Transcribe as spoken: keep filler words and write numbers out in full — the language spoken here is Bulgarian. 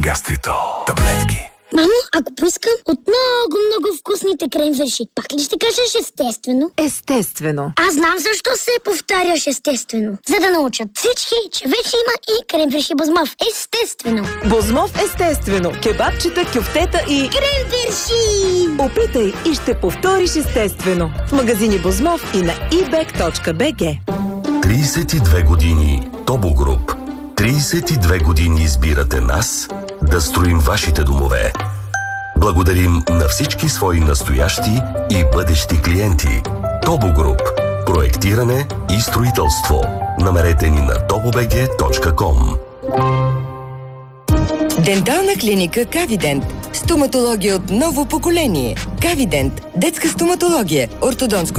Гастритол таблетки. Мамо, ако поискам от много, много вкусните кренвирши, пак ли ще кажеш естествено? Естествено. Аз знам защо се повтаряш естествено. За да научат всички, че вече има и кренвирши Бозмов. Естествено. Бозмов естествено. Кебабчета, кюфтета и... Кренвирши! Опитай и ще повториш естествено. В магазини Бозмов и на и бек точка би джи. тридесет и две години Тобо Груп. тридесет и две години избирате нас да строим вашите домове. Благодарим на всички свои настоящи и бъдещи клиенти. Тобо Груп. Проектиране и строителство. Намерете ни на тобо би джи точка ком. Дентална клиника Кавидент. Стоматология от ново поколение. Кавидент. Детска стоматология. Ортодонско